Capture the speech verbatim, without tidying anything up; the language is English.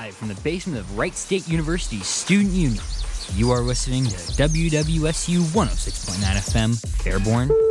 live from the basement of Wright State University's Student Union. You are listening to W W S U one oh six point nine F M, Fairborn,